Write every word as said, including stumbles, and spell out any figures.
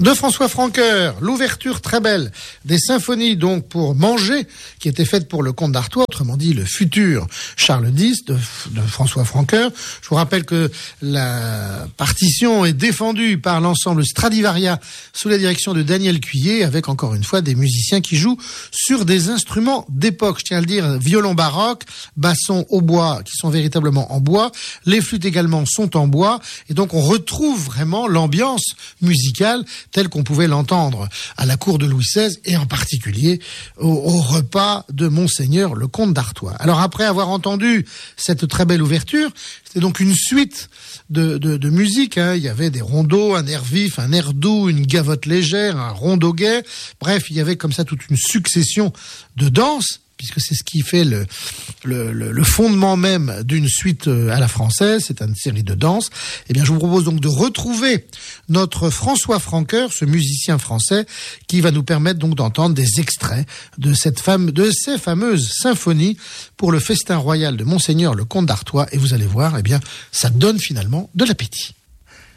de François Francoeur, l'ouverture très belle des symphonies donc pour manger qui était faite pour le comte d'Artois, autrement dit le futur Charles dix de, de François Francoeur. Je vous rappelle que la partition est défendue par l'ensemble Stradivaria sous la direction de Daniel Cuillet, avec encore une fois des musiciens qui jouent sur des instruments d'époque. Je tiens à le dire, violon baroque, basson au bois qui sont véritablement en bois, les flûtes également sont en bois, et donc on retrouve vraiment l'ambiance musicale telle qu'on pouvait l'entendre à la cour de Louis seize et en particulier au, au repas de Monseigneur le comte d'Artois. Alors après avoir entendu cette très belle ouverture, c'était donc une suite de, de, de musique, hein. Il y avait des rondeaux, un air vif, un air doux, une gavotte légère, un rondeau gai. Bref, il y avait comme ça toute une succession de danses, puisque c'est ce qui fait le, le, le, le fondement même d'une suite à la française, c'est une série de danses. Eh bien, je vous propose donc de retrouver notre François Francoeur, ce musicien français, qui va nous permettre donc d'entendre des extraits de cette femme, de ces fameuses symphonies pour le festin royal de Monseigneur le comte d'Artois. Et vous allez voir, eh bien, ça donne finalement de l'appétit.